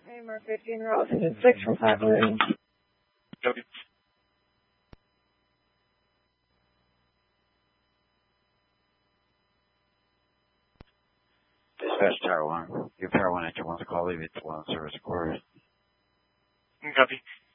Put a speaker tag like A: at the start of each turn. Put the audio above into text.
A: AMR 15, Route 6 from 511.
B: Copy.
C: Dispatch Tower 1. Your Power 1 Enter 1's call, leave it to 1 service quarters.
B: Copy.